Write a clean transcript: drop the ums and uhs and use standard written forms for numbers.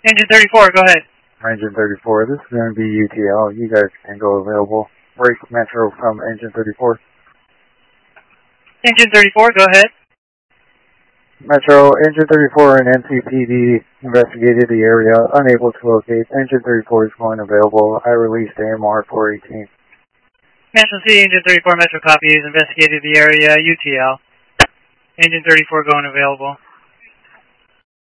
Engine 34, go ahead. Engine 34, this is going to be UTL. You guys can go available. Break Metro from Engine 34. Engine 34, go ahead. Metro, Engine 34 and NCPD investigated the area, unable to locate. Engine 34 is going available. I released AMR 418. Metro C, Engine 34, Metro copies, investigated the area, UTL. Engine 34 going available.